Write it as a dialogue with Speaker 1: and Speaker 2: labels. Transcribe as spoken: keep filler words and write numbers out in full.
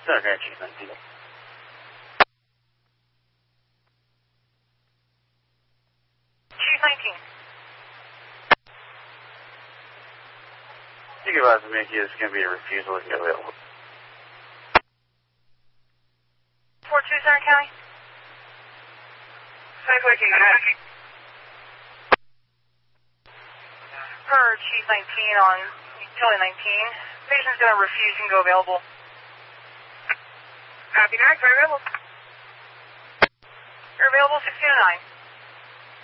Speaker 1: Center Grand Chief nineteen.
Speaker 2: Chief nineteen.
Speaker 1: You can advise the Mickey it's going to be a refusal if you're available.
Speaker 2: four two Center County. Per Chief nineteen on Kelly nineteen. Patient's going to refuse and go available.
Speaker 3: Copy that, very available.
Speaker 2: You're available sixteen oh nine.